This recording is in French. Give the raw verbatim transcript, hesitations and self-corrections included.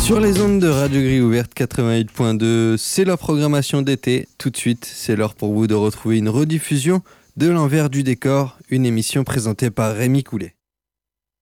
Sur les ondes de Radio Grille Ouverte quatre-vingt-huit point deux, c'est leur programmation d'été. Tout de suite, c'est l'heure pour vous de retrouver une rediffusion de l'envers du décor, une émission présentée par Rémi Coulet.